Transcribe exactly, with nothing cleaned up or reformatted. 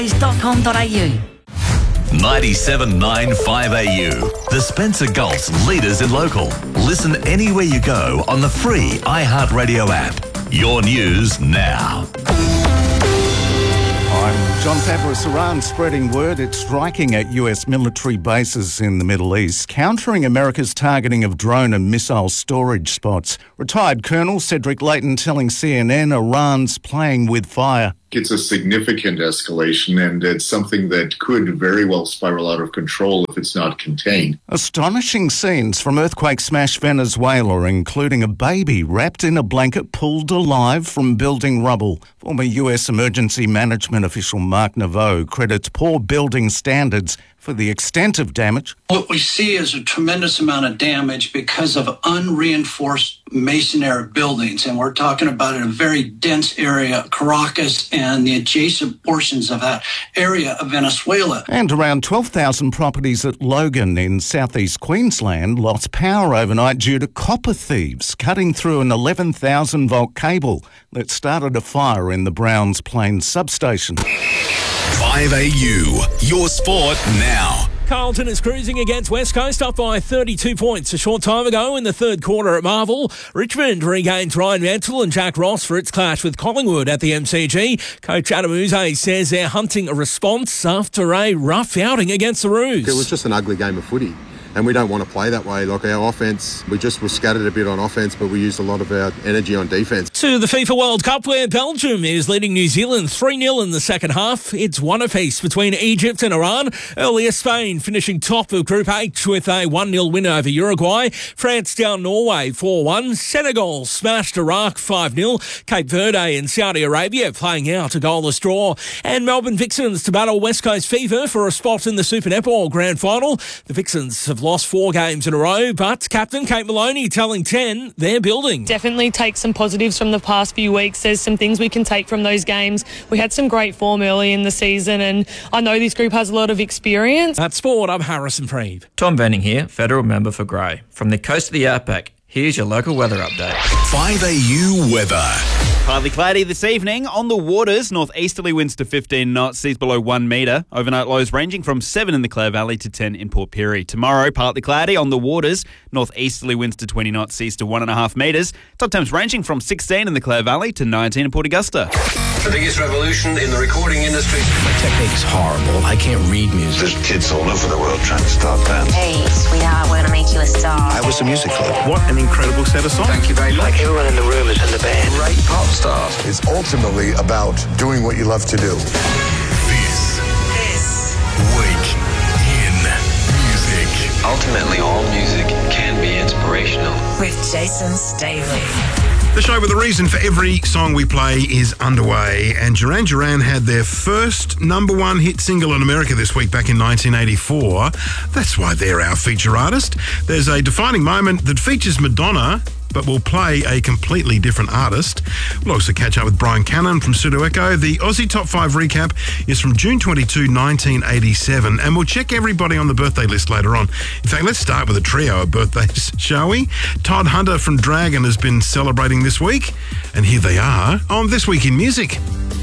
dot com dot a u. ninety-seven point nine five A U. The Spencer Gulf's leaders in local. Listen anywhere you go on the free iHeartRadio app. Your news now. I'm John Tavares. Iran spreading word it's striking at U S military bases in the Middle East, countering America's targeting of drone and missile storage spots. Retired Colonel Cedric Layton telling C N N Iran's playing with fire. It's a significant escalation, and it's something that could very well spiral out of control if it's not contained. Astonishing scenes from earthquake-smashed Venezuela, including a baby wrapped in a blanket pulled alive from building rubble. Former U S emergency management official Mark Naveau credits poor building standards for the extent of damage. What we see is a tremendous amount of damage because of unreinforced masonry buildings, and we're talking about in a very dense area, Caracas and the adjacent portions of that area of Venezuela. And around twelve thousand properties at Logan in southeast Queensland lost power overnight due to copper thieves cutting through an eleven thousand volt cable that started a fire in the Browns Plains substation. five A U, your sport now. Carlton is cruising against West Coast, up by thirty-two points a short time ago in the third quarter at Marvel. Richmond regains Ryan Mantle and Jack Ross for its clash with Collingwood at the M C G. Coach Adam Uze says they're hunting a response after a rough outing against the Roos. It was just an ugly game of footy. And we don't want to play that way. Like our offence, we just were scattered a bit on offence, but we used a lot of our energy on defence. To the FIFA World Cup, where Belgium is leading New Zealand three nil in the second half. It's one apiece between Egypt and Iran. Earlier, Spain finishing top of Group H with a one nil win over Uruguay. France down Norway four one. Senegal smashed Iraq five nil. Cape Verde and Saudi Arabia playing out a goalless draw. And Melbourne Vixens to battle West Coast Fever for a spot in the Super Netball Grand Final. The Vixens have lost four games in a row, but Captain Kate Maloney telling ten they're building. Definitely take some positives from the past few weeks. There's some things we can take from those games. We had some great form early in the season, and I know this group has a lot of experience. At Sport, I'm Harrison Preeve. Tom Venning here, federal member for Grey. From the coast to the outback, here's your local weather update. five A U weather. Partly cloudy this evening. On the waters, northeasterly winds to fifteen knots, seas below one metre. Overnight lows ranging from seven in the Clare Valley to ten in Port Pirie. Tomorrow, partly cloudy. On the waters, northeasterly winds to twenty knots, seas to one point five metres. Top temps ranging from sixteen in the Clare Valley to nineteen in Port Augusta. The biggest revolution in the recording industry. My technique's horrible. I can't read music. There's kids all over the world trying to start bands. Hey, sweetheart, we're gonna make you a star. I was a music club. What an incredible set of songs. Thank you very much. Like everyone in the room is in the band. Great pop stars. It's ultimately about doing what you love to do. This, this week in music. Ultimately, all music can be inspirational. With Jason Staley. The show with a reason for every song we play is underway, and Duran Duran had their first number one hit single in America this week back in nineteen eighty-four. That's why they're our feature artist. There's a defining moment that features Madonna, but we'll play a completely different artist. We'll also catch up with Brian Cannon from Pseudo Echo. The Aussie Top five recap is from June twenty-second, nineteen eighty-seven, and we'll check everybody on the birthday list later on. In fact, let's start with a trio of birthdays, shall we? Todd Hunter from Dragon has been celebrating this week, and here they are on This Week in Music.